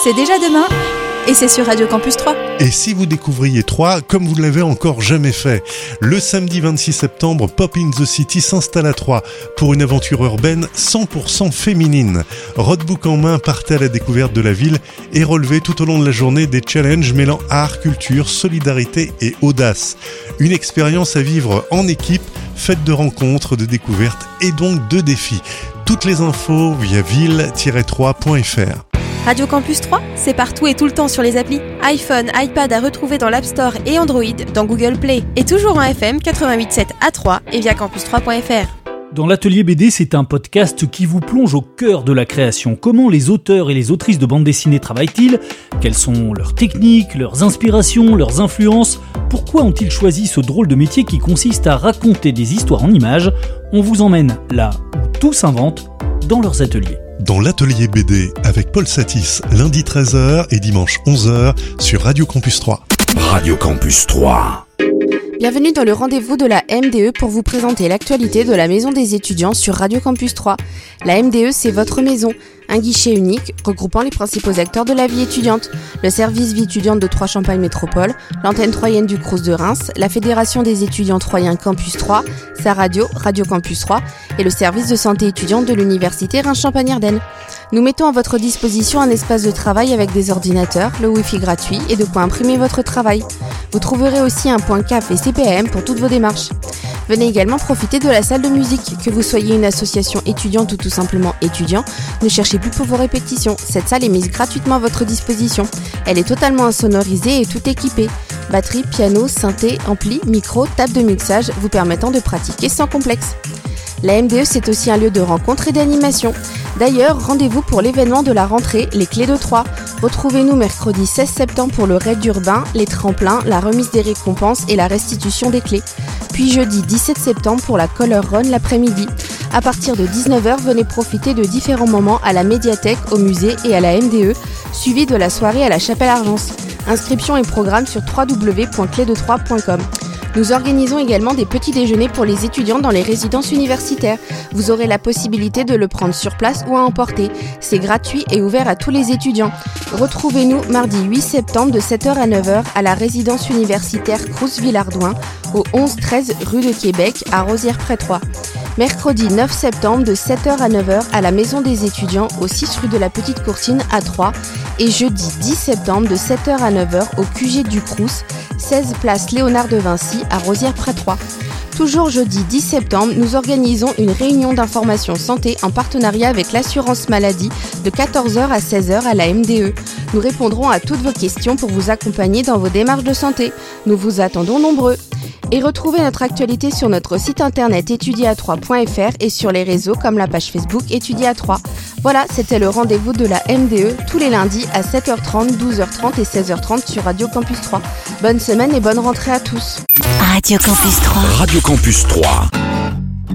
c'est déjà demain et c'est sur Radio Campus 3. Et si vous découvriez Troyes comme vous ne l'avez encore jamais fait, le samedi 26 septembre, Pop in the City s'installe à Troyes pour une aventure urbaine 100% féminine. Roadbook en main, partez à la découverte de la ville et relevez tout au long de la journée des challenges mêlant art, culture, solidarité et audace. Une expérience à vivre en équipe, faite de rencontres, de découvertes et donc de défis. Toutes les infos via ville-3.fr. Radio Campus 3, c'est partout et tout le temps sur les applis. iPhone, iPad à retrouver dans l'App Store et Android, dans Google Play. Et toujours en FM 88.7 à 3 et via campus3.fr. Dans l'Atelier BD, c'est un podcast qui vous plonge au cœur de la création. Comment les auteurs et les autrices de bande dessinée travaillent-ils ? Quelles sont leurs techniques, leurs inspirations, leurs influences ? Pourquoi ont-ils choisi ce drôle de métier qui consiste à raconter des histoires en images ? On vous emmène là où tout s'invente, dans leurs ateliers. Dans l'Atelier BD avec Paul Satis, lundi 13h et dimanche 11h sur Radio Campus 3. Radio Campus 3. Bienvenue dans le rendez-vous de la MDE pour vous présenter l'actualité de la Maison des étudiants sur Radio Campus 3. La MDE, c'est votre maison, un guichet unique regroupant les principaux acteurs de la vie étudiante. Le service vie étudiante de Troyes-Champagne Métropole, l'antenne troyenne du Crous de Reims, la Fédération des étudiants troyens Campus 3, sa radio, Radio Campus 3 et le service de santé étudiante de l'université Reims-Champagne-Ardenne. Nous mettons à votre disposition un espace de travail avec des ordinateurs, le Wi-Fi gratuit et de quoi imprimer votre travail. Vous trouverez aussi un point CAF et CPM pour toutes vos démarches. Venez également profiter de la salle de musique. Que vous soyez une association étudiante ou tout simplement étudiant, ne cherchez plus pour vos répétitions. Cette salle est mise gratuitement à votre disposition. Elle est totalement insonorisée et tout équipée. Batterie, piano, synthé, ampli, micro, table de mixage vous permettant de pratiquer sans complexe. La MDE, c'est aussi un lieu de rencontre et d'animation. D'ailleurs, rendez-vous pour l'événement de la rentrée, les Clés de Troyes. Retrouvez-nous mercredi 16 septembre pour le raid urbain, les tremplins, la remise des récompenses et la restitution des clés. Puis jeudi 17 septembre pour la Color Run l'après-midi. À partir de 19h, venez profiter de différents moments à la médiathèque, au musée et à la MDE, suivi de la soirée à la Chapelle Argence. Inscription et programme sur www.clesdetroyes.com. Nous organisons également des petits déjeuners pour les étudiants dans les résidences universitaires. Vous aurez la possibilité de le prendre sur place ou à emporter. C'est gratuit et ouvert à tous les étudiants. Retrouvez-nous mardi 8 septembre de 7h à 9h à la résidence universitaire Crous-Villardouin, au 11-13 rue de Québec, à Rosières-près-Troyes. Mercredi 9 septembre de 7h à 9h à la Maison des étudiants, au 6 rue de la Petite Courtine à Troyes. Et jeudi 10 septembre de 7h à 9h au QG du Crous, 16 place Léonard de Vinci à Rosières-près-Troyes. Toujours jeudi 10 septembre, nous organisons une réunion d'information santé en partenariat avec l'assurance maladie de 14h à 16h à la MDE. Nous répondrons à toutes vos questions pour vous accompagner dans vos démarches de santé. Nous vous attendons nombreux. Et retrouvez notre actualité sur notre site internet étudier-à-3.fr et sur les réseaux comme la page Facebook Étudier à 3. Voilà, c'était le rendez-vous de la MDE tous les lundis à 7h30, 12h30 et 16h30 sur Radio Campus 3. Bonne semaine et bonne rentrée à tous. Radio Campus 3. Radio Campus 3.